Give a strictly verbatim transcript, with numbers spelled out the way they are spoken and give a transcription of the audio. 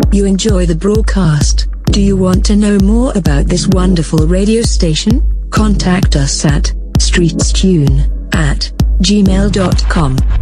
hope you enjoy the broadcast. Do you want to know more about this wonderful radio station? Contact us at streetstune at gmail dot com.